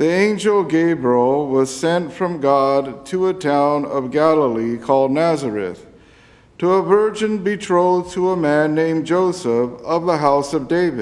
The angel Gabriel was sent from God to a town of Galilee called Nazareth, to a virgin betrothed to a man named Joseph of the house of David.